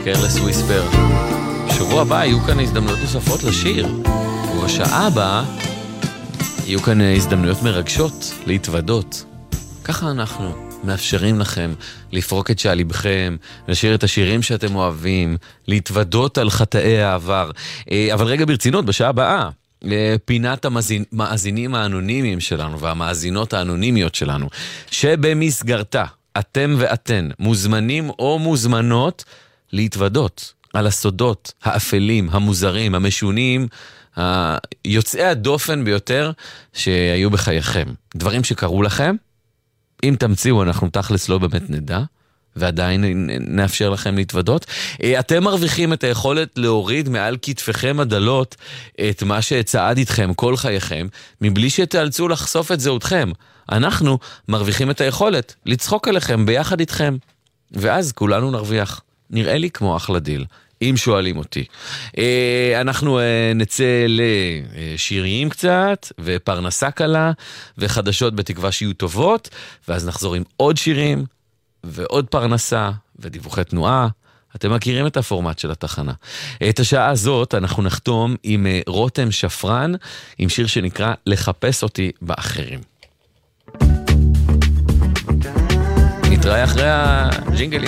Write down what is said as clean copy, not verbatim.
Careless Whisper. בשבוע הבא יהיו כאן הזדמנויות נוספות לשיר, ובשעה הבאה יהיו כאן הזדמנויות מרגשות להתוודות. ככה אנחנו מאפשרים לכם לפרוק את שעל ליבכם, לשיר את השירים שאתם אוהבים, להתוודות על חטאי העבר. אבל רגע ברצינות, בשעה הבאה פינת המאזינים האנונימיים שלנו והמאזינות האנונימיות שלנו, שבמסגרתה אתם ואתן מוזמנים או מוזמנות להתוודות על הסודות האפלים, המוזרים, המשונים, יוצאי הדופן ביותר שהיו בחייכם. דברים שקרו לכם, אם תמציאו אנחנו תכלס לא באמת נדע, ועדיין נאפשר לכם להתוודות. אתם מרוויחים את היכולת להוריד מעל כתפיכם הדלות את מה שצעד איתכם כל חייכם, מבלי שתאלצו לחשוף את זהותכם. אנחנו מרוויחים את היכולת לצחוק עליכם ביחד איתכם, ואז כולנו נרוויח. נראה לי כמו אחלה דיל, אם שואלים אותי. אנחנו נצא לשיריים קצת, ופרנסה קלה, וחדשות בתקווה שיהיו טובות, ואז נחזור עם עוד שירים, ועוד פרנסה, ודיווחי תנועה. אתם מכירים את הפורמט של התחנה. את השעה הזאת אנחנו נחתום עם רותם שפרן, עם שיר שנקרא לחפש אותי באחרים. נתראה אחרי הג'ינגלים.